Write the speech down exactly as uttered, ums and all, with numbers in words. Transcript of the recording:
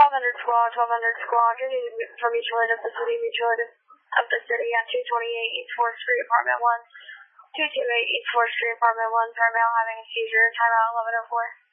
twelve hundred squad, twelve hundred squad, you're needed for mutual aid of the city, mutual aid of the city at two twenty-eight East fourth Street, apartment one. two twenty-eight East fourth Street, apartment one, for a male having a seizure, timeout eleven oh four.